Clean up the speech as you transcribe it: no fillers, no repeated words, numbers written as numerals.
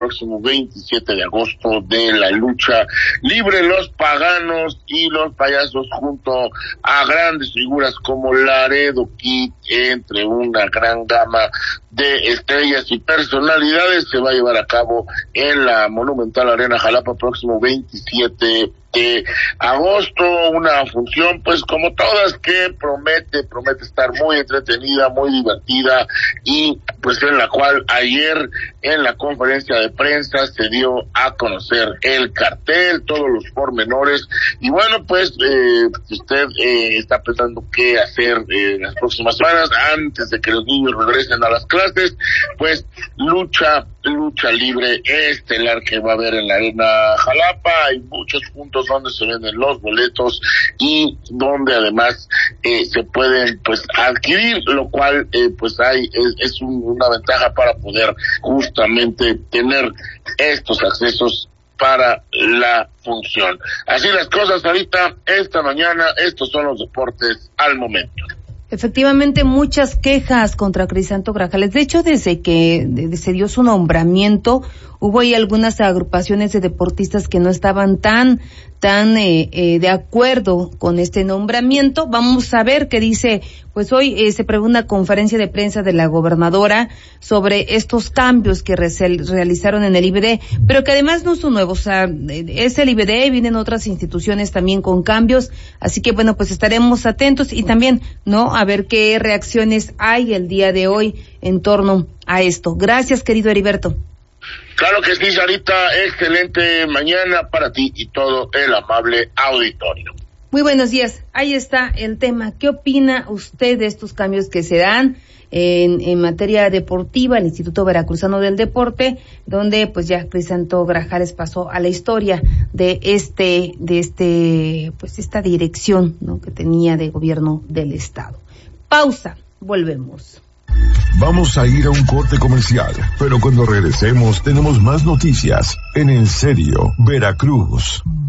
próximo 27 de agosto de la lucha libre. Los paganos y los payasos, junto a grandes figuras como Laredo Kid, entre una gran gama de estrellas y personalidades, se va a llevar a cabo en la Monumental Arena Jalapa próximo 27 de agosto, una función pues como todas que promete estar muy entretenida, muy divertida, y pues en la cual ayer en la conferencia de prensa se dio a conocer el cartel, todos los pormenores. Y bueno, pues si usted está pensando qué hacer las próximas semanas antes de que los niños regresen a las clases, pues lucha libre estelar que va a haber en la Arena Jalapa. Hay muchos puntos donde se venden los boletos y donde además se pueden pues adquirir, lo cual pues es una ventaja para poder justamente tener estos accesos para la función. Así las cosas ahorita, esta mañana. Estos son los deportes al momento. Efectivamente, muchas quejas contra Crisanto Grajales. De hecho, desde que se dio su nombramiento, hubo ahí algunas agrupaciones de deportistas que no estaban tan de acuerdo con este nombramiento. Vamos a ver qué dice. Pues hoy se prevé una conferencia de prensa de la gobernadora sobre estos cambios que realizaron en el IBD, pero que además no son nuevos. O sea, es el IBD, vienen otras instituciones también con cambios, así que bueno, pues estaremos atentos y también, ¿no?, a ver qué reacciones hay el día de hoy en torno a esto. Gracias, querido Heriberto. Claro que sí, Sarita, excelente mañana para ti y todo el amable auditorio. Muy buenos días, ahí está el tema. ¿Qué opina usted de estos cambios que se dan en materia deportiva, el Instituto Veracruzano del Deporte, donde pues ya Crisanto Grajales pasó a la historia de pues esta dirección, ¿no?, que tenía de gobierno del estado? Pausa, volvemos. Vamos a ir a un corte comercial, pero cuando regresemos tenemos más noticias en En Serio, Veracruz.